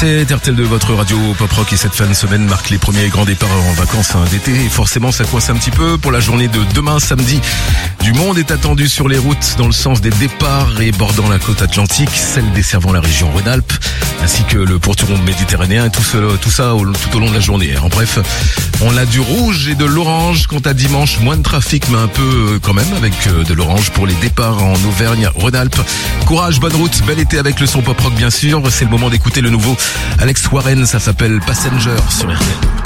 C'est RTL de votre radio Pop Rock et cette fin de semaine marque les premiers grands départs en vacances d'été. Et forcément, ça coince un petit peu pour la journée de demain, samedi. Du monde est attendu sur les routes dans le sens des départs et bordant la côte atlantique, celle desservant la région Rhône-Alpes, ainsi que le pourtour méditerranéen et tout ça tout au long de la journée. En bref, on a du rouge et de l'orange. Quant à dimanche, moins de trafic, mais un peu quand même, avec de l'orange pour les départs en Auvergne-Rhône-Alpes. Courage, bonne route, bel été avec le son Pop Rock bien sûr. C'est le moment d'écouter le nouveau Alex Warren, ça s'appelle Passenger sur RTL.